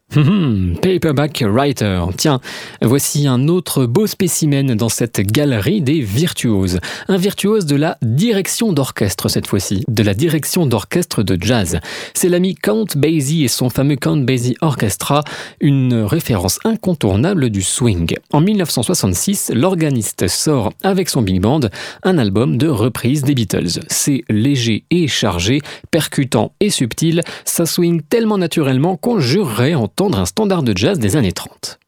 Paperback Writer. Tiens, voici un autre beau spécimen dans cette galerie des virtuoses. Un virtuose de la direction d'orchestre cette fois-ci, de la direction d'orchestre de jazz. C'est l'ami Count Basie et son fameux Count Basie Orchestra, une référence incontournable du swing. En 1966, l'organiste sort avec son big band un album de reprise des Beatles. C'est léger et chargé, percutant et subtil, ça swing tellement naturellement qu'on jurerait entendre un standard de jazz des années 30.